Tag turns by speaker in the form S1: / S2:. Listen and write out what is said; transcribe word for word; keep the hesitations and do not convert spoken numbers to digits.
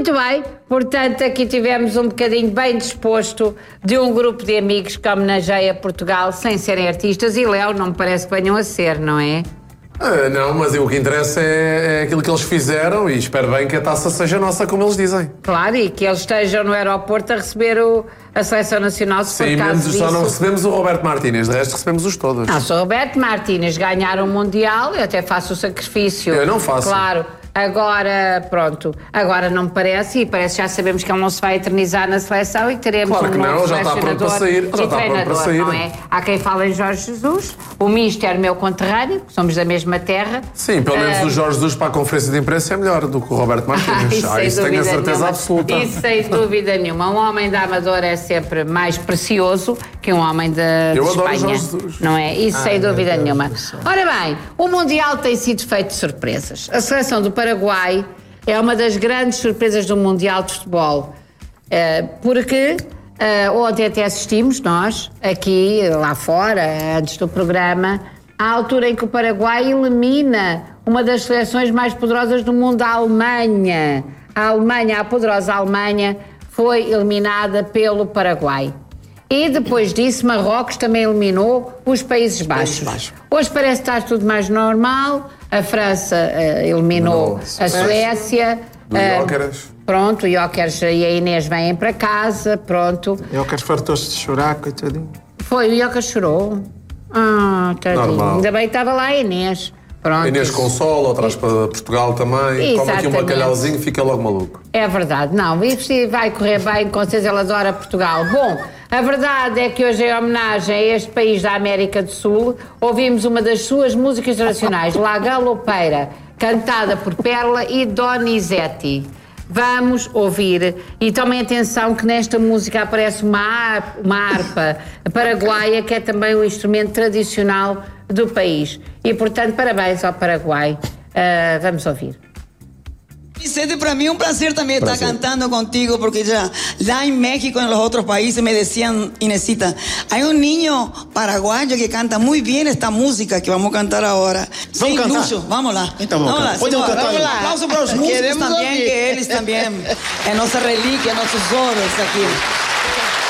S1: Muito bem, portanto aqui tivemos um bocadinho bem disposto de um grupo de amigos que homenageia Portugal sem serem artistas, e Léo, não me parece que venham a ser, não é?
S2: Ah, não, mas o que interessa é, é aquilo que eles fizeram e espero bem que a taça seja nossa, como eles dizem.
S1: Claro, e que eles estejam no aeroporto a receber o, a Seleção Nacional, se
S2: Sim,
S1: por
S2: menos
S1: caso
S2: só
S1: disso.
S2: não recebemos o Roberto Martínez, de resto recebemos-os todos.
S1: Não, se o Roberto Martínez ganhar o Mundial, eu até faço o sacrifício.
S2: Eu não faço.
S1: Claro. Agora, pronto, agora não me parece, e parece que já sabemos que ele não se vai eternizar na seleção e que teremos
S2: claro que
S1: um novo
S2: não, já está pronto para sair, já está pronto para sair.
S1: Não é? Há quem fale em Jorge Jesus, o Mister meu conterrâneo, somos da mesma terra.
S2: Sim, pelo menos uh, o Jorge Jesus para a conferência de imprensa é melhor do que o Roberto Martínez.
S1: Ah,
S2: ah, isso tenho a certeza
S1: nenhuma.
S2: absoluta.
S1: Isso sem dúvida nenhuma. Um homem da Amadora é sempre mais precioso que um homem de, de
S2: Eu
S1: Espanha.
S2: adoro Jorge Jesus.
S1: Não é? Isso
S2: ah,
S1: sem dúvida
S2: Deus
S1: nenhuma.
S2: Deus.
S1: Ora bem, o Mundial tem sido feito de surpresas. A seleção do Paraguai é uma das grandes surpresas do Mundial de Futebol, porque ontem até assistimos, nós, aqui, lá fora, antes do programa, à altura em que o Paraguai elimina uma das seleções mais poderosas do mundo, a Alemanha. A Alemanha, a poderosa Alemanha, foi eliminada pelo Paraguai. E depois disso, Marrocos também eliminou os Países Baixos. Baixos. Hoje parece estar tudo mais normal. A França uh, eliminou Não, a Suécia.
S2: Do Jóqueres.
S1: Uh, pronto, o Jóqueres e a Inês vêm para casa, pronto.
S3: O Jóqueres fartou-se de chorar, coitadinho.
S1: Foi, o Jóqueres chorou. Ah, tadinho.
S2: Normal.
S1: Ainda bem que estava lá a Inês. Pronto.
S2: A Inês consola, traz para Portugal também. Come aqui um bacalhauzinho, fica logo maluco.
S1: É verdade, não, isso vai correr bem, com certeza ela adora Portugal. Bom, a verdade é que hoje, em homenagem a este país da América do Sul, ouvimos uma das suas músicas nacionais, La Galopeira, cantada por Perla e Donizetti. Vamos ouvir, e tomem atenção que nesta música aparece uma harpa, uma harpa paraguaia, que é também um instrumento tradicional do país. E, portanto, parabéns ao Paraguai. Uh, vamos ouvir.
S4: Vicente, para mí es un placer también estar cantando contigo, porque ya lá en México, en los otros países, me decían, Inesita, hay un niño paraguayo que canta muy bien esta música que vamos a cantar ahora.
S5: Vamos
S4: sí,
S5: cantar.
S4: Lucho, vamos lá.
S5: Então vamos
S4: vamos lá.
S5: cantar. Podemos cantar.
S4: Vamos lá. Aplauso para os músicos
S5: Queremos
S4: também,
S5: ouvir.
S4: que eles também é nossa relíquia, nossos ouros aqui.